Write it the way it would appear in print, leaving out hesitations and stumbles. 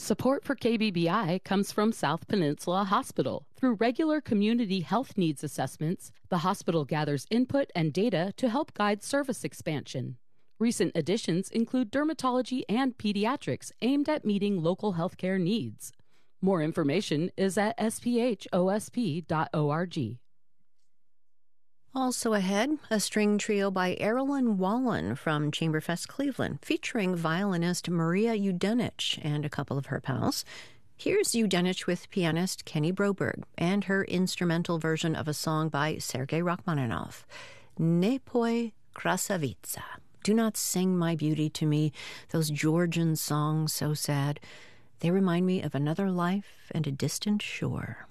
Support for KBBI comes from South Peninsula Hospital. Through regular community health needs assessments, the hospital gathers input and data to help guide service expansion. Recent additions include dermatology and pediatrics aimed at meeting local healthcare needs. More information is at sphosp.org. Also ahead, a string trio by Erilyn Wallen from Chamberfest Cleveland, featuring violinist Maria Yudenich and a couple of her pals. Here's Yudenich with pianist Kenny Broberg and her instrumental version of a song by Sergei Rachmaninoff, Ne poi krasavitsa. Do not sing my beauty to me, those Georgian songs so sad. They remind me of another life and a distant shore.